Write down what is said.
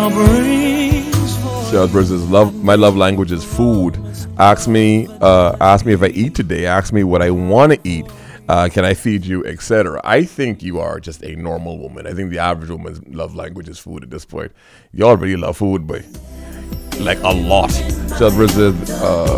Charles versus love. My love language is food. Ask me if I eat today. Ask me what I want to eat. Can I feed you, etc. I think you are just a normal woman. I think the average woman's love language is food at this point. Y'all really love food, but like a lot. Charles versus